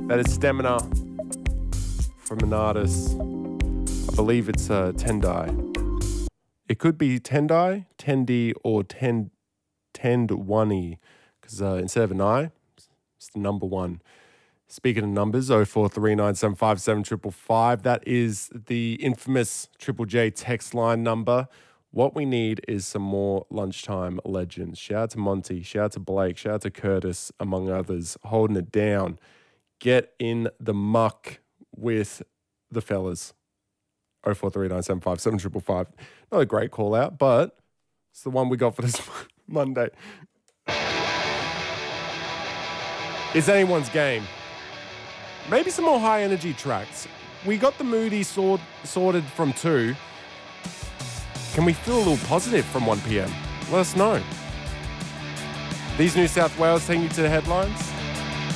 That is Stamina from an artist. I believe it's Tendai. It could be Tendai, Tendi, or Tendwani, because instead of an I, it's the number one. Speaking of numbers, 0439757555, that is the infamous Triple J text line number. What we need is some more lunchtime legends. Shout out to Monty, shout out to Blake, shout out to Curtis, among others, holding it down. Get in the muck with the fellas. 0439757555. Not a great call out, but it's the one we got for this Monday. It's anyone's game. Maybe some more high energy tracks. We got the moody sorted from 2. Can we feel a little positive from 1 p.m? Let us know. These New South Wales taking you to the headlines.